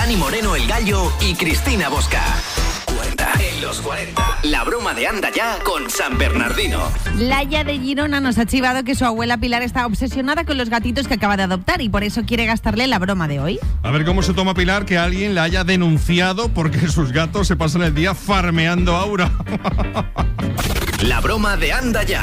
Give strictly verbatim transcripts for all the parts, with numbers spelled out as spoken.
Dani Moreno el Gallo y Cristina Bosca. cuarenta en los cuarenta. La broma de Anda Ya con San Bernardino. Laia de Girona nos ha chivado que su abuela Pilar está obsesionada con los gatitos que acaba de adoptar y por eso quiere gastarle la broma de hoy. A ver cómo se toma Pilar que alguien la haya denunciado porque sus gatos se pasan el día farmeando a Aura. La broma de Anda Ya.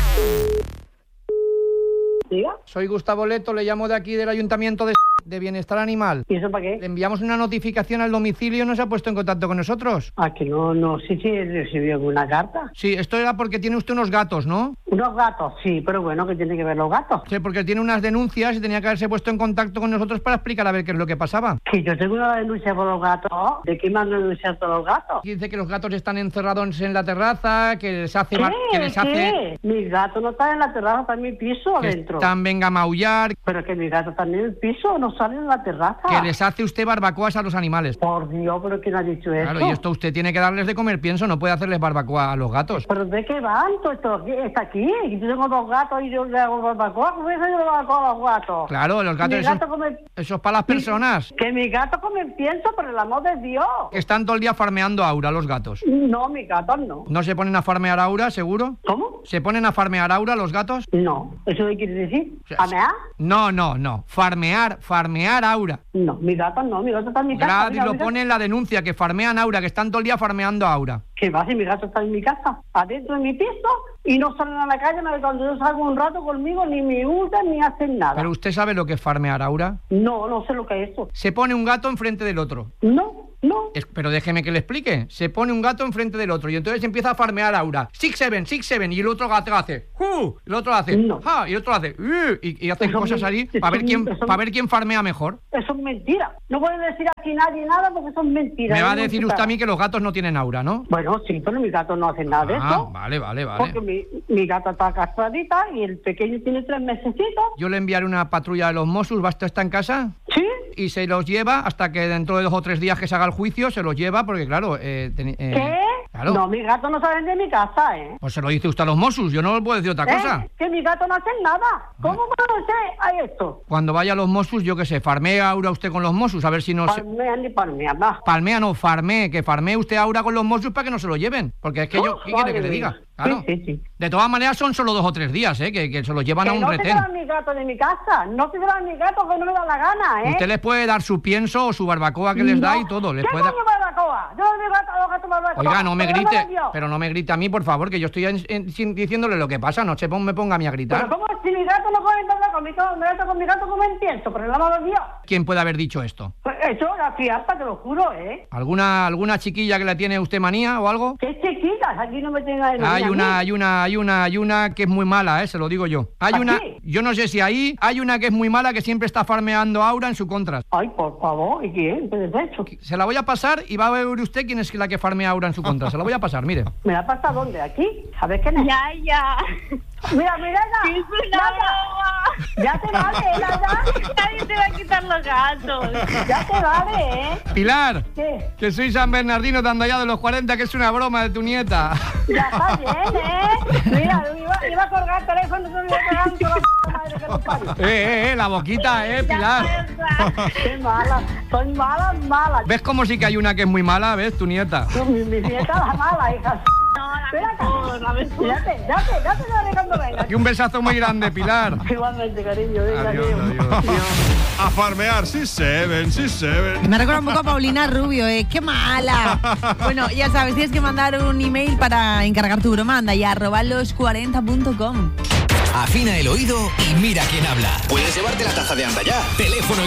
¿Diga? Soy Gustavo Leto, le llamo de aquí del Ayuntamiento de, de Bienestar Animal. ¿Y eso para qué? Le enviamos una notificación al domicilio y no se ha puesto en contacto con nosotros. Ah, que no, no sé si recibió alguna carta. Sí, esto era porque tiene usted unos gatos, ¿no? Unos gatos, sí, pero bueno, ¿qué tiene que ver los gatos? Sí, porque tiene unas denuncias y tenía que haberse puesto en contacto con nosotros para explicar a ver qué es lo que pasaba. Que yo tengo una denuncia por los gatos. ¿De qué me han denunciado todos los gatos? Dice que los gatos están encerrados en la terraza, que les hace... ¿Qué? mar- que les hace ¿Qué? Mis gatos no están en la terraza, están en mi piso que adentro. están venga a maullar, Pero que mis gatos están en el piso, no salen en la terraza. que les hace usted barbacoas a los animales. Por Dios, ¿pero quién ha dicho eso? Claro, y esto usted tiene que darles de comer, pienso, no puede hacerles barbacoa a los gatos. ¿Pero de qué van? Todo esto está aquí. Yo tengo dos gatos y yo le hago barbacoa. ¿Cómo es que yo le barbacoa a los gatos? Claro, los gatos, Mi eso, gato come... eso es para las personas Que mi gato come pienso, por el amor de Dios. que están todo el día farmeando a Aura, los gatos. No, mi gato no. ¿No se ponen a farmear a Aura, seguro? ¿Cómo? ¿Se ponen a farmear a Aura los gatos? No. ¿Eso qué quiere decir? sea, ¿Amear? No, no, no. Farmear, farmear a Aura. No, mi gato no. Mi gato está en mi casa. Grad y Mira, lo mira. pone en la denuncia, que farmean a Aura, que están todo el día farmeando a Aura. ¿Qué va? Si mi gato está en mi casa, adentro de mi piso, y no salen a la calle, no, cuando yo salgo un rato conmigo, ni me hurtan ni hacen nada. ¿Pero usted sabe lo que es farmear a Aura? No, no sé lo que es eso. Se pone un gato enfrente del otro. No, no. Es- pero déjeme que le explique. Se pone un gato enfrente del otro y entonces empieza a farmear a Aura. Six, seven, six, seven. Y el otro gato hace... ¡Uh! El otro hace... No. ¡Ja! Y el otro hace... ¡Uh! Y, y hacen Eso cosas me- ahí eso para ver me- quién eso me- para ver quién farmea mejor. Eso es mentira. No puede decir aquí nadie nada porque son mentiras. Me va a No decir se usted a sabe. mí que los gatos no tienen Aura, ¿no? Bueno, sí, pero mi gato no hace nada de Ah, eso. vale, vale, vale. Porque mi, mi gata está castradita y el pequeño tiene tres mesecitos. Yo le enviaré una patrulla de los Mossos, ¿basta está en casa? ¿Sí? Y se los lleva hasta que dentro de dos o tres días que se haga el juicio, se los lleva, porque claro... Eh, teni- eh, ¿Qué? Claro. No, mis gatos no salen de mi casa, ¿eh? Pues se lo dice usted a los Mossos, yo no le puedo decir otra cosa. ¿Eh? Que mi gato no hacen nada. ¿Cómo puedo hacer a esto? Cuando vaya a los Mossos, yo qué sé, farmea Aura usted con los Mossos, a ver si no se... Palmean ni palmean, va. Palmea, no, farmee, que farmee usted Aura con los Mossos para que no se lo lleven. Porque es que yo, ¿qué quiere que le diga? Claro. Sí, sí, sí. De todas maneras son solo dos o tres días, ¿eh? Que, que se los llevan a Que un no se retén. llevan mi gato de mi casa. No se llevan mi gato que no me da la gana, ¿eh? Usted les puede dar su pienso o su barbacoa que les da y todo. Les ¿Qué puede dar... coño barbacoa? Yo no me gato a los gatos barbacoa. Oiga, no me Por el amor grite, de Dios. pero no me grite a mí, por favor, que yo estoy en- en- sin- diciéndole lo que pasa, no se pon- me ponga a mí a Pero gritar. ¿cómo si mi gato no come nada con mi gato? Mi gato con mi gato come en pienso, por el amor de Dios. ¿Quién puede haber dicho esto? Pues eso, la fiesta, te lo juro, ¿eh? ¿Alguna alguna chiquilla que le tiene usted manía o algo? Qué chiquitas, aquí no me tengan de Hay manía a una, mí. hay una, hay una, hay una que es muy mala, eh, se lo digo yo. Hay ¿Ah, una, sí? yo no sé si ahí, hay una que es muy mala que siempre está farmeando a Aura en su contra. Ay, por favor, ¿y quién? ¿Qué es eso? Se la voy a pasar y va a ver usted quién es la que farmea a Aura en su contra. Se la voy a pasar, mire. ¿Me la pasa dónde? ¿Aquí? ¿Sabes quién es? Ya, ya. Mira, mira, ¡Que es una broma! ya te vale, Nada. Nadie te va a quitar los gatos. Ya te vale, ¿eh? Pilar, ¿Qué? que soy San Bernardino de Andallá de los cuarenta, que es una broma de tu nieta. Ya está bien, ¿eh? Mira, iba, iba a colgar el teléfono, no me iba a pegar con la p madre que nos parió. Eh, eh, eh, la boquita, eh, Pilar. Qué mala, soy mala, mala. ¿Ves como sí que hay una que es muy mala? ¿Ves? Tu nieta. Mi, mi nieta la mala, hija. No, Ven la acá. mejor, la mejor. Date, date, date, date cuando venga. Y un besazo muy grande, Pilar. Igualmente, cariño, venga, Adiós, tío. adiós. A farmear, sí seven, sí seven. Me recuerda un poco a Paulina Rubio, ¿eh? ¡Qué mala! Bueno, ya sabes, tienes que mandar un email para encargar tu broma. Anda ya, arroba los cuarenta punto com. Afina el oído y mira quién habla. Puedes llevarte la taza de Anda Ya. Teléfono